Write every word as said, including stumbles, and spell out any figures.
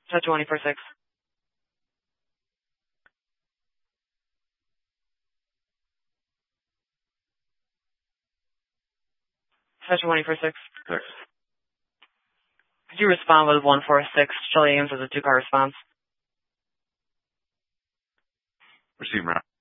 Touch one for six. Touch one for six. Six. Could you respond with one four six? Shelley Ames as a two-car response. Receive round.